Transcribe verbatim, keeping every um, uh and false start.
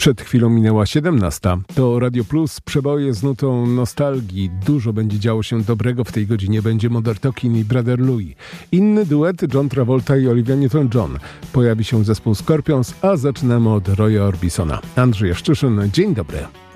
Przed chwilą minęła siedemnasta. To Radio Plus, przeboje z nutą nostalgii. Dużo będzie działo się dobrego w tej godzinie. Będzie Mother Talking i Brother Louie. Inny duet John Travolta i Olivia Newton-John. Pojawi się zespół Scorpions, a zaczynamy od Roya Orbisona. Andrzej Szczyszyn, dzień dobry.